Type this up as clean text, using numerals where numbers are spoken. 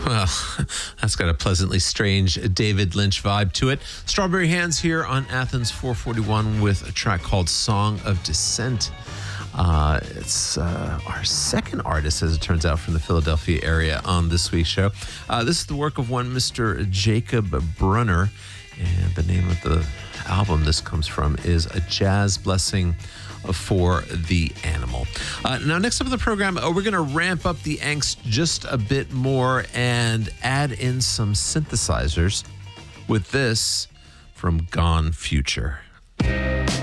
Well, that's got a pleasantly strange David Lynch vibe to it. Strawberry Hands here on Athens 441 with a track called Song of Descent. It's our second artist, as it turns out, from the Philadelphia area on this week's show. This is the work of one Mr. Jacob Brunner, and the name of the album this comes from is A Jazz Blessing for the Animal. Now, next up in the program, we're going to ramp up the angst just a bit more and add in some synthesizers with this from Gone Future.